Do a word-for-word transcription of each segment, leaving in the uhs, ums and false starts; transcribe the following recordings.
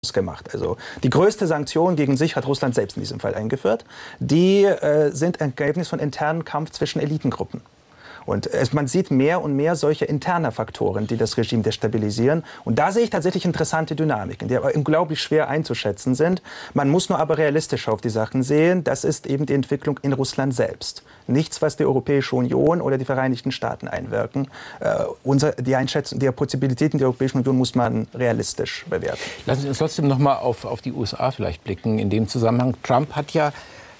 gemacht. Also die größte Sanktion gegen sich hat Russland selbst in diesem Fall eingeführt. Die äh, sind Ergebnis von internen Kampf zwischen Elitengruppen. Und es, man sieht mehr und mehr solche interne Faktoren, die das Regime destabilisieren. Und da sehe ich tatsächlich interessante Dynamiken, die aber unglaublich schwer einzuschätzen sind. Man muss nur aber realistisch auf die Sachen sehen. Das ist eben die Entwicklung in Russland selbst. Nichts, was die Europäische Union oder die Vereinigten Staaten einwirken. Äh, unser, die Einschätzung der Possibilitäten der Europäischen Union muss man realistisch bewerten. Lassen Sie uns trotzdem noch mal auf, auf die U S A vielleicht blicken. In dem Zusammenhang, Trump hat ja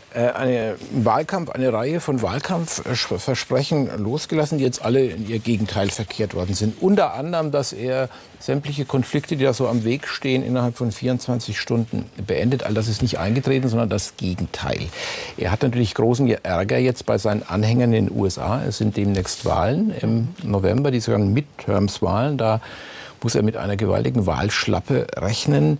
Eine Wahlkampf, eine Reihe von Wahlkampfversprechen losgelassen, die jetzt alle in ihr Gegenteil verkehrt worden sind. Unter anderem, dass er sämtliche Konflikte, die da so am Weg stehen, innerhalb von vierundzwanzig Stunden beendet. All das ist nicht eingetreten, sondern das Gegenteil. Er hat natürlich großen Ärger jetzt bei seinen Anhängern in den U S A. Es sind demnächst Wahlen im November, die sogenannten Midterms-Wahlen. Da muss er mit einer gewaltigen Wahlschlappe rechnen.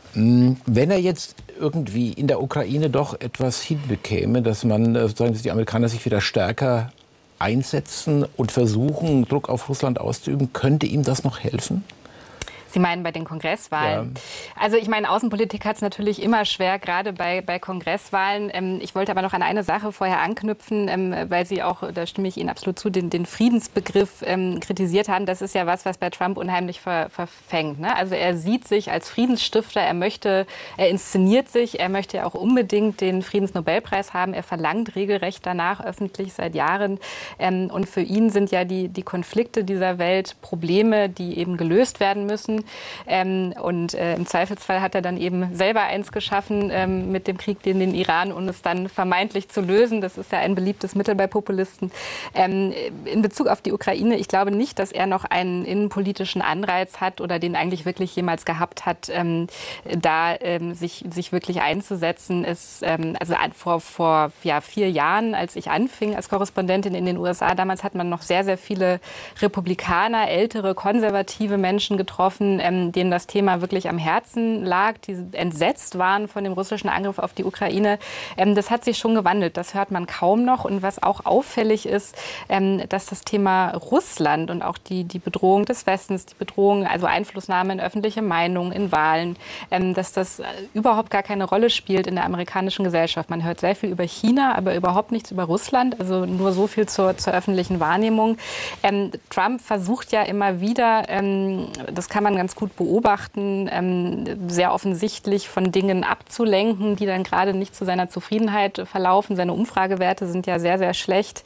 Wenn er jetzt irgendwie in der Ukraine doch etwas hinbekäme, dass man sozusagen, dass die Amerikaner sich wieder stärker einsetzen und versuchen, Druck auf Russland auszuüben, könnte ihm das noch helfen? Sie meinen bei den Kongresswahlen? Ja. Also ich meine, Außenpolitik hat es natürlich immer schwer, gerade bei, bei Kongresswahlen. Ähm, ich wollte aber noch an eine Sache vorher anknüpfen, ähm, weil Sie auch, da stimme ich Ihnen absolut zu, den, den Friedensbegriff ähm, kritisiert haben. Das ist ja was, was bei Trump unheimlich ver, verfängt. Ne? Also er sieht sich als Friedensstifter, er möchte, er inszeniert sich, er möchte auch unbedingt den Friedensnobelpreis haben. Er verlangt regelrecht danach öffentlich seit Jahren. Ähm, und für ihn sind ja die, die Konflikte dieser Welt Probleme, die eben gelöst werden müssen. Ähm, und äh, im Zweifelsfall hat er dann eben selber eins geschaffen ähm, mit dem Krieg gegen den Iran, um es dann vermeintlich zu lösen. Das ist ja ein beliebtes Mittel bei Populisten. Ähm, in Bezug auf die Ukraine, ich glaube nicht, dass er noch einen innenpolitischen Anreiz hat oder den eigentlich wirklich jemals gehabt hat, ähm, da ähm, sich, sich wirklich einzusetzen. Es, ähm, also vor, vor ja, vier Jahren, als ich anfing als Korrespondentin in den U S A, damals hat man noch sehr, sehr viele Republikaner, ältere, konservative Menschen getroffen, Ähm, denen das Thema wirklich am Herzen lag, die entsetzt waren von dem russischen Angriff auf die Ukraine. Ähm, das hat sich schon gewandelt, das hört man kaum noch. Und was auch auffällig ist, ähm, dass das Thema Russland und auch die, die Bedrohung des Westens, die Bedrohung, also Einflussnahme in öffentliche Meinung, in Wahlen, ähm, dass das überhaupt gar keine Rolle spielt in der amerikanischen Gesellschaft. Man hört sehr viel über China, aber überhaupt nichts über Russland, also nur so viel zur, zur öffentlichen Wahrnehmung. Ähm, Trump versucht ja immer wieder, ähm, das kann man ganz gut beobachten, ähm, sehr offensichtlich von Dingen abzulenken, die dann gerade nicht zu seiner Zufriedenheit verlaufen. Seine Umfragewerte sind ja sehr, sehr schlecht.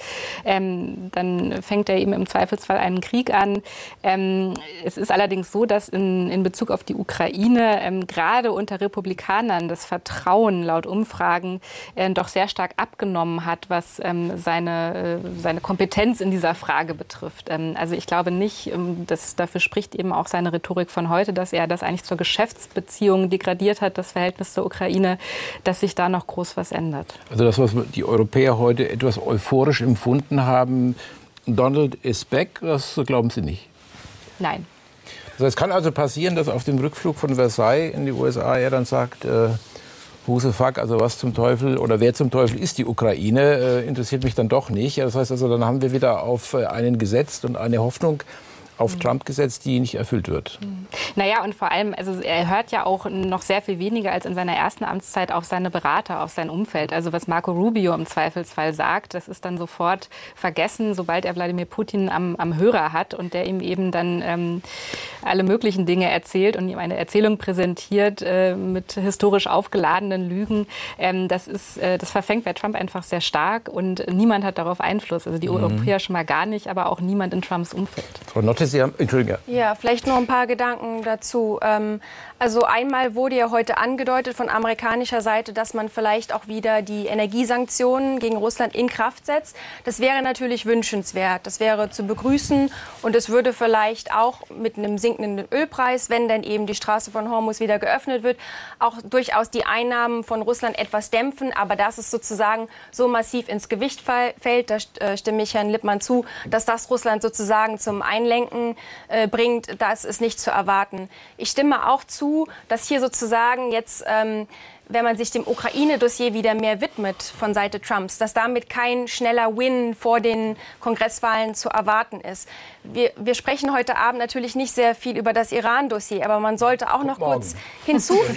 Ähm, dann fängt er eben im Zweifelsfall einen Krieg an. Ähm, es ist allerdings so, dass in, in Bezug auf die Ukraine ähm, gerade unter Republikanern das Vertrauen laut Umfragen äh, doch sehr stark abgenommen hat, was ähm, seine, äh, seine Kompetenz in dieser Frage betrifft. Ähm, also ich glaube nicht, ähm, dass dafür spricht eben auch seine Rhetorik von heute, dass er das eigentlich zur Geschäftsbeziehung degradiert hat, das Verhältnis zur Ukraine, dass sich da noch groß was ändert. Also das, was die Europäer heute etwas euphorisch empfunden haben, Donald is back, das glauben Sie nicht? Nein. Also es kann also passieren, dass auf dem Rückflug von Versailles in die U S A er dann sagt, äh, Husefuck, also was zum Teufel oder wer zum Teufel ist die Ukraine, äh, interessiert mich dann doch nicht. Das heißt also, dann haben wir wieder auf einen gesetzt und eine Hoffnung auf Trump gesetzt, die nicht erfüllt wird. Naja, und vor allem, also er hört ja auch noch sehr viel weniger als in seiner ersten Amtszeit auf seine Berater, auf sein Umfeld. Also was Marco Rubio im Zweifelsfall sagt, das ist dann sofort vergessen, sobald er Wladimir Putin am, am Hörer hat und der ihm eben dann ähm, alle möglichen Dinge erzählt und ihm eine Erzählung präsentiert äh, mit historisch aufgeladenen Lügen. Ähm, das ist, äh, das verfängt bei Trump einfach sehr stark und niemand hat darauf Einfluss. Also die mhm. Europäer schon mal gar nicht, aber auch niemand in Trumps Umfeld. Frau Notte, Sie haben, Entschuldigung. Ja, vielleicht noch ein paar Gedanken dazu. Also einmal wurde ja heute angedeutet von amerikanischer Seite, dass man vielleicht auch wieder die Energiesanktionen gegen Russland in Kraft setzt. Das wäre natürlich wünschenswert. Das wäre zu begrüßen und es würde vielleicht auch mit einem sinkenden Ölpreis, wenn dann eben die Straße von Hormuz wieder geöffnet wird, auch durchaus die Einnahmen von Russland etwas dämpfen. Aber dass es sozusagen so massiv ins Gewicht fällt, da stimme ich Herrn Lippmann zu, dass das Russland sozusagen zum Einlenken äh, bringt, das ist nicht zu erwarten. Ich stimme auch zu, dass hier sozusagen jetzt ähm, wenn man sich dem Ukraine-Dossier wieder mehr widmet von Seite Trumps, dass damit kein schneller Win vor den Kongresswahlen zu erwarten ist. Wir, wir sprechen heute Abend natürlich nicht sehr viel über das Iran-Dossier, aber man sollte auch noch kurz hinzufügen,